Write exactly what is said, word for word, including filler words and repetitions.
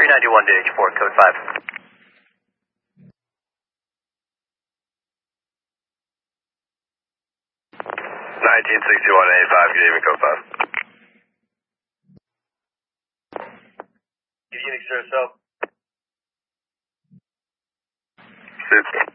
three ninety-one to H four, code five. nineteen sixty-one A five, good evening, code five. Phoenix, yourself. Six.